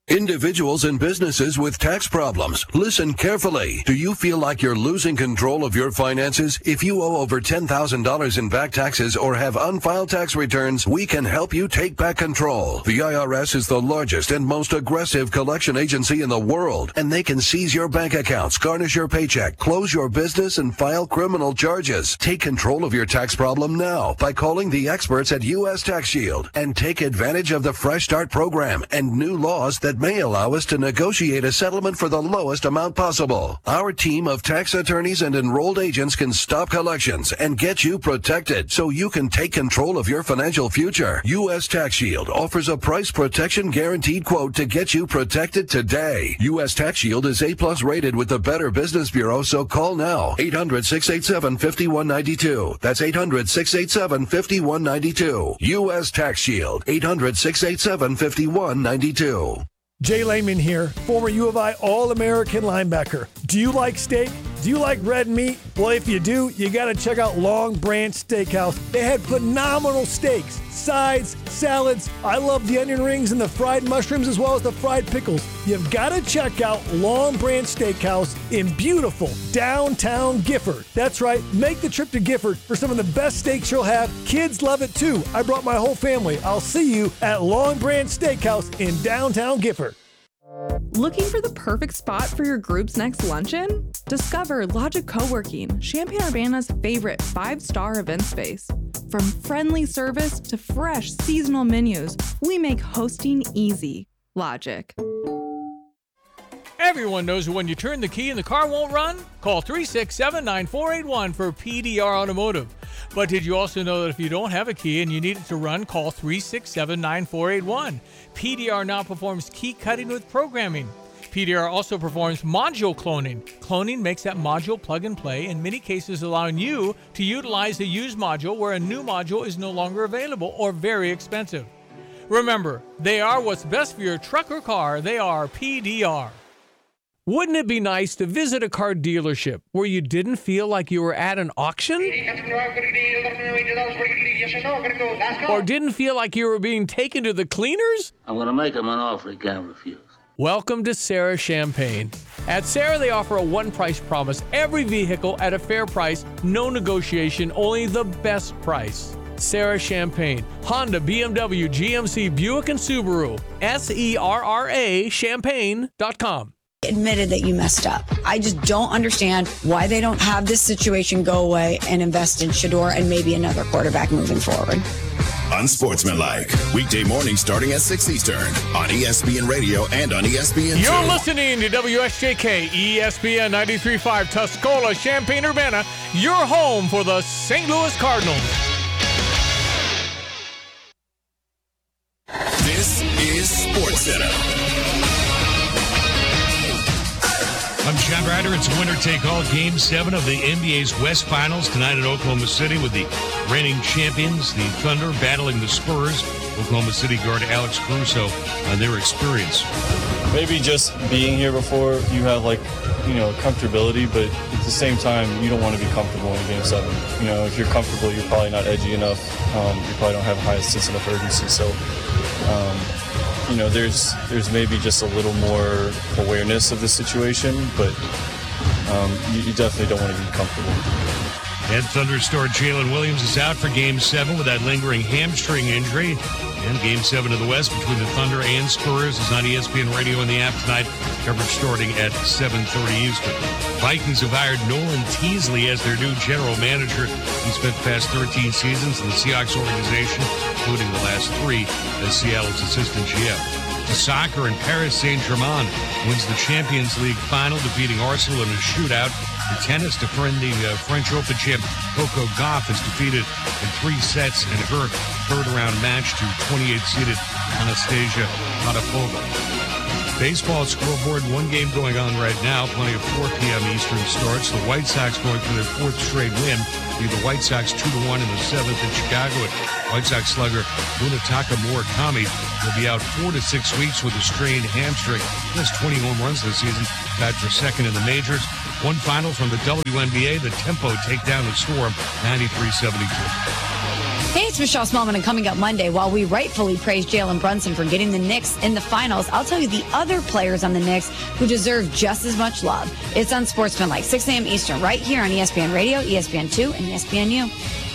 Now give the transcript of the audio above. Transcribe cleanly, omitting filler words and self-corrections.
Individuals and businesses with tax problems, listen carefully. Do you feel like you're losing control of your finances? If you owe over $10,000 in back taxes or have unfiled tax returns, we can help you take back control. The IRS is the largest and most aggressive collection agency in the world, and they can seize your bank accounts, garnish your paycheck, close your business, and file criminal charges. Take control of your tax problem now by calling the experts at U.S. Tax Shield and take advantage of the Fresh Start program and new laws that may allow us to negotiate a settlement for the lowest amount possible. Our team of tax attorneys and enrolled agents can stop collections and get you protected so you can take control of your financial future. U.S. Tax Shield offers a price protection guaranteed quote to get you protected today. U.S. Tax Shield is A+ rated with the Better Business Bureau, so call now. 800-687-5192. That's 800-687-5192. U.S. Tax Shield. 800-687-5192. Jay Lehman here, former U of I All-American linebacker. Do you like steak? Do you like red meat? Well, if you do, you got to check out Long Branch Steakhouse. They had phenomenal steaks, sides, salads. I love the onion rings and the fried mushrooms as well as the fried pickles. You've got to check out Long Branch Steakhouse in beautiful downtown Gifford. That's right, make the trip to Gifford for some of the best steaks you'll have. Kids love it too. I brought my whole family. I'll see you at Long Branch Steakhouse in downtown Gifford. Looking for the perfect spot for your group's next luncheon? Discover Logic Co-working, Champaign-Urbana's favorite 5-star event space. From friendly service to fresh seasonal menus, we make hosting easy. Logic. Everyone knows that when you turn the key and the car won't run, call 367-9481 for PDR Automotive. But did you also know that if you don't have a key and you need it to run, call 367-9481. PDR now performs key cutting with programming. PDR also performs module cloning. Cloning makes that module plug and play, in many cases allowing you to utilize a used module where a new module is no longer available or very expensive. Remember, they are what's best for your truck or car. They are PDR. Wouldn't it be nice to visit a car dealership where you didn't feel like you were at an auction? Or didn't feel like you were being taken to the cleaners? I'm going to make him an offer he can't refuse. Welcome to Sarah Champagne. At Sarah, they offer a one-price promise. Every vehicle at a fair price, no negotiation, only the best price. Sarah Champagne, Honda, BMW, GMC, Buick, and Subaru. SERRA Champagne.com. Admitted that you messed up. I just don't understand why they don't have this situation go away and invest in Shedeur and maybe another quarterback moving forward. Unsportsmanlike. Weekday mornings starting at 6 Eastern on ESPN Radio and on ESPN2. You're listening to WSJK, ESPN 93.5, Tuscola, Champaign-Urbana, your home for the St. Louis Cardinals. This is SportsCenter. I'm John Ryder. It's winner take all Game 7 of the NBA's West Finals tonight in Oklahoma City with the reigning champions, the Thunder, battling the Spurs. Oklahoma City guard Alex Caruso on their experience. Maybe just being here before, you have comfortability, but at the same time, you don't want to be comfortable in Game 7. If you're comfortable, you're probably not edgy enough. You probably don't have a high sense of urgency. So, there's maybe just a little more awareness of the situation, but you definitely don't want to be comfortable. And Thunder star Jalen Williams is out for Game 7 with that lingering hamstring injury. And Game 7 of the West between the Thunder and Spurs is on ESPN Radio and the app tonight. Coverage starting at 7:30 Eastern. Vikings have hired Nolan Teasley as their new general manager. He spent the past 13 seasons in the Seahawks organization, including the last 3 as Seattle's assistant GM. To soccer, and Paris Saint-Germain wins the Champions League final, defeating Arsenal in a shootout. In tennis, defending French Open champ Coco Gauff is defeated in 3 sets in her third-round match to 28-seeded Anastasia Potapova. Baseball scoreboard, 1 game going on right now. Plenty of 4 p.m. Eastern starts. The White Sox going for their 4th straight win. Lead the White Sox 2-1 in the 7th in Chicago. White Sox slugger Munetaka Murakami will be out 4 to 6 weeks with a strained hamstring. He has 20 home runs this season, tied for 2nd in the majors. One final from the WNBA, the Tempo take down the Storm 93-72. Hey, it's Michelle Smallman, and coming up Monday, while we rightfully praise Jalen Brunson for getting the Knicks in the finals, I'll tell you the other players on the Knicks who deserve just as much love. It's Unsportsmanlike, 6 a.m. Eastern, right here on ESPN Radio, ESPN2, and ESPNU.